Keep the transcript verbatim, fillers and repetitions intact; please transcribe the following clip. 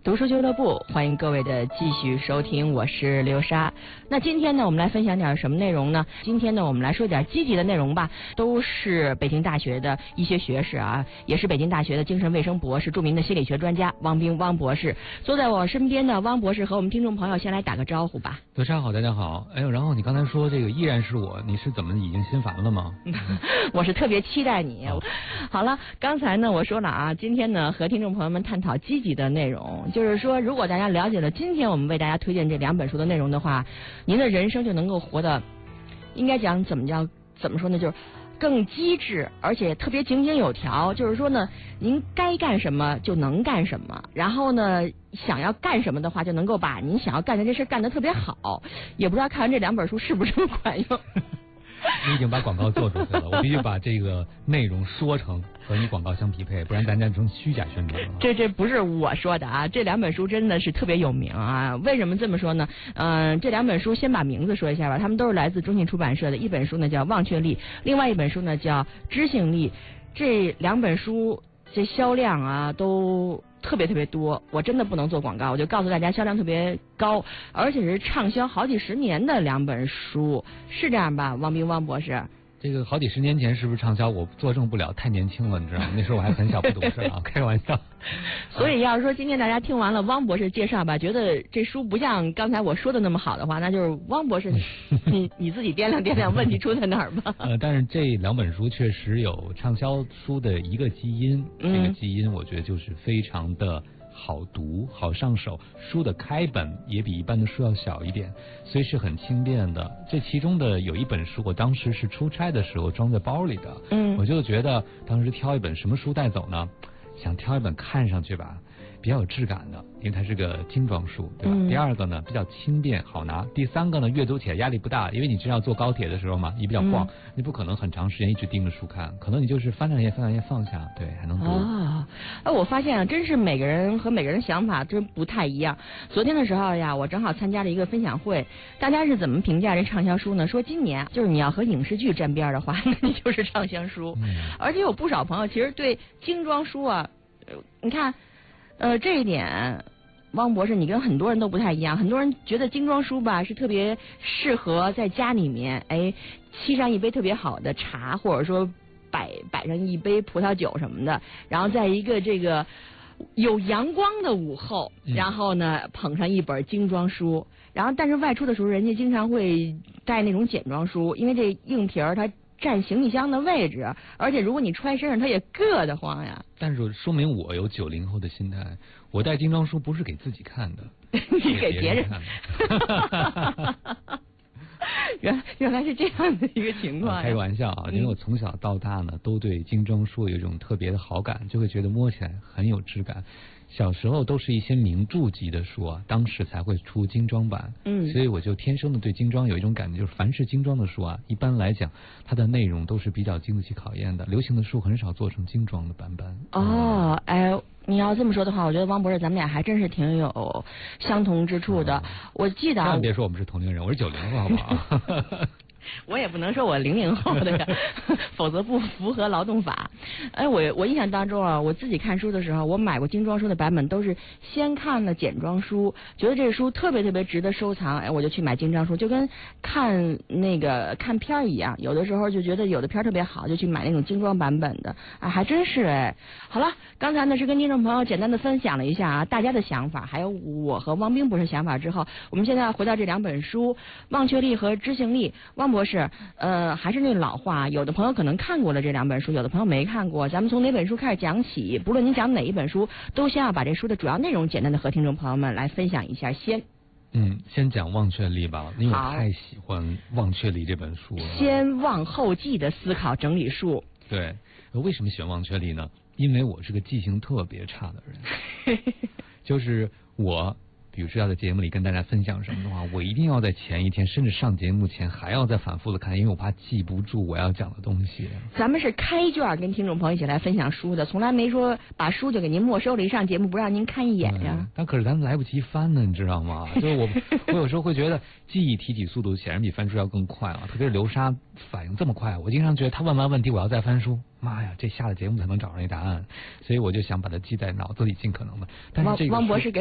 读书俱乐部，欢迎各位的继续收听，我是刘莎。那今天呢，我们来分享点什么内容呢？今天呢，我们来说点积极的内容吧，都是北京大学的医学学士啊，也是北京大学的精神卫生博士，著名的心理学专家汪冰汪博士。坐在我身边的汪博士和我们听众朋友先来打个招呼吧。 刘莎好，大家好。哎呦，然后你刚才说这个依然是我，你是怎么已经心烦了吗？ 我是特别期待你。 哦、 好了，刚才呢我说了啊，今天呢和听众朋友们探讨积极的内容。就是说，如果大家了解了今天我们为大家推荐这两本书的内容的话，您的人生就能够活得，应该讲怎么叫怎么说呢，就是更机智，而且特别井井有条。就是说呢，您该干什么就能干什么，然后呢，想要干什么的话，就能够把您想要干的这事干得特别好。也不知道看完这两本书是不是管用。 你已经把广告做出去了，我必须把这个内容说成和你广告相匹配，不然咱家成虚假宣传了。 这这不是我说的啊，这两本书真的是特别有名啊。为什么这么说呢？嗯、呃，这两本书先把名字说一下吧，他们都是来自中信出版社的。一本书呢叫《忘却力》，另外一本书呢叫《知性力》。这两本书这销量啊都特别特别多，我真的不能做广告，我就告诉大家销量特别高，而且是畅销好几十年的两本书，是这样吧，汪冰汪博士？ 这个好几十年前是不是畅销？我作证不了，太年轻了，你知道吗？那时候我还很小不懂事啊，开个玩笑。 所以要是说今天大家听完了汪博士介绍吧，觉得这书不像刚才我说的那么好的话，那就是汪博士你你自己掂量掂量问题出在哪儿吧。 呃，但是这两本书确实有畅销书的一个基因， 嗯、 这个基因我觉得就是非常的好读好上手，书的开本也比一般的书要小一点，所以是很轻便的。这其中的有一本书我当时是出差的时候装在包里的，嗯，我就觉得当时挑一本什么书带走呢，想挑一本看上去吧比较有质感的，因为它是个精装书，对吧？嗯、第二个呢比较轻便好拿，第三个呢阅读起来压力不大，因为你知道坐高铁的时候嘛，你比较晃，嗯、你不可能很长时间一直盯着书看，可能你就是翻两页翻两页放下，对，还能读。 啊，哎，我发现啊，真是每个人和每个人想法真不太一样。昨天的时候呀，我正好参加了一个分享会，大家是怎么评价这畅销书呢？说今年就是你要和影视剧沾边的话，那你就是畅销书。嗯、而且有不少朋友其实对精装书啊，你看。呃，这一点，汪博士，你跟很多人都不太一样。很多人觉得精装书吧是特别适合在家里面，哎，沏上一杯特别好的茶，或者说摆摆上一杯葡萄酒什么的，然后在一个这个有阳光的午后，然后呢捧上一本精装书，然后但是外出的时候，人家经常会带那种简装书，因为这硬皮儿它占行李箱的位置，而且如果你揣身上，它也硌得慌呀。 但是说明我有九零后的心态，我带精装书不是给自己看的， 你给别人看的。 原原来是这样的一个情况、啊。 开个玩笑啊，因为我从小到大呢，都对精装书有一种特别的好感，就会觉得摸起来很有质感。小时候都是一些名著级的书啊，当时才会出精装版，嗯，所以我就天生的对精装有一种感觉，就是凡是精装的书啊，一般来讲它的内容都是比较经得起考验的，流行的书很少做成精装的版本。 哦，哎，你要这么说的话，我觉得汪博士咱们俩还真是挺有相同之处的。嗯、我记得， 千万别说我们是同龄人，我是九零后，好不好？ 我也不能说我零零后的呀，否则不符合劳动法。哎，我我印象当中啊，我自己看书的时候，我买过精装书的版本，都是先看了简装书，觉得这个书特别特别值得收藏，哎，我就去买精装书，就跟看那个看片儿一样。有的时候就觉得有的片儿特别好，就去买那种精装版本的，啊，还真是哎。好了，刚才呢是跟听众朋友简单的分享了一下啊大家的想法，还有我和汪冰博士想法之后，我们现在回到这两本书《忘却力》和《知性力》。汪博士，呃，还是那老话，有的朋友可能看过了这两本书，有的朋友没看过。咱们从哪本书开始讲起？不论您讲哪一本书，都先要把这书的主要内容简单的和听众朋友们来分享一下。先， 嗯，先讲《忘却力》吧，因为我太喜欢《忘却力》这本书了。 先忘后记的思考整理术。 对，为什么喜欢《忘却力》呢？因为我是个记性特别差的人，就是我。比如说要在节目里跟大家分享什么的话，我一定要在前一天甚至上节目前还要再反复的看，因为我怕记不住我要讲的东西。 咱们是开卷跟听众朋友一起来分享书的，从来没说把书就给您没收了，一上节目不让您看一眼呀、嗯。 但可是咱们来不及翻呢，你知道吗？就是我我有时候会觉得记忆提起速度显然比翻书要更快啊，特别是流沙反应这么快，我经常觉得他问完问题我要再翻书，妈呀，这下了节目才能找上一答案，所以我就想把它记在脑子里尽可能的。但是这个汪博士给